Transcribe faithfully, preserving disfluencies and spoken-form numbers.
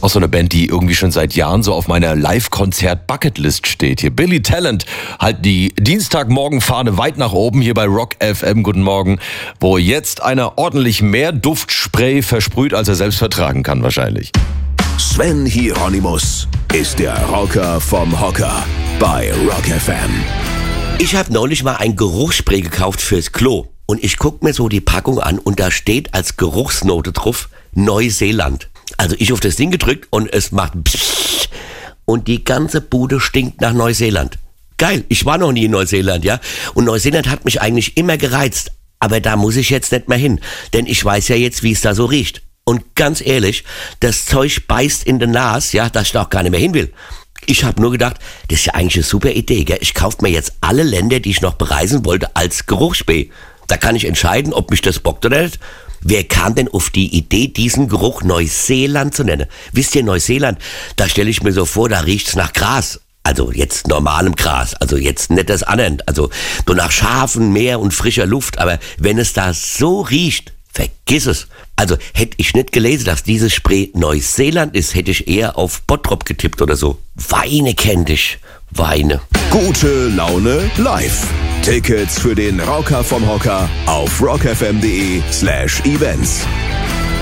Auch so eine Band, die irgendwie schon seit Jahren so auf meiner Live-Konzert-Bucketlist steht. Hier Billy Talent, halt die Dienstagmorgen-Fahne weit nach oben hier bei Rock F M. Guten Morgen, wo jetzt einer ordentlich mehr Duftspray versprüht, als er selbst vertragen kann wahrscheinlich. Sven Hieronymus ist der Rocker vom Hocker bei Rock F M. Ich habe neulich mal ein Geruchsspray gekauft fürs Klo. Und ich guck mir so die Packung an und da steht als Geruchsnote drauf Neuseeland. Also ich auf das Ding gedrückt und es macht pssst und die ganze Bude stinkt nach Neuseeland. Geil, ich war noch nie in Neuseeland, ja. Und Neuseeland hat mich eigentlich immer gereizt. Aber da muss ich jetzt nicht mehr hin, denn ich weiß ja jetzt, wie es da so riecht. Und ganz ehrlich, das Zeug beißt in den Nas, ja, dass ich da auch gar nicht mehr hin will. Ich habe nur gedacht, das ist ja eigentlich eine super Idee, gell? Ich kaufe mir jetzt alle Länder, die ich noch bereisen wollte, als Geruchsspray. Da kann ich entscheiden, ob mich das bockt oder nicht. Wer kam denn auf die Idee, diesen Geruch Neuseeland zu nennen? Wisst ihr, Neuseeland, da stelle ich mir so vor, da riecht's nach Gras. Also jetzt normalem Gras, also jetzt nicht das andere, also nur nach Schafen, Meer und frischer Luft. Aber wenn es da so riecht, vergiss es. Also hätte ich nicht gelesen, dass dieses Spray Neuseeland ist, hätte ich eher auf Bottrop getippt oder so. Weine kenn dich, Weine. Gute Laune live. Tickets für den Rocker vom Hocker auf rockfm.de slash events.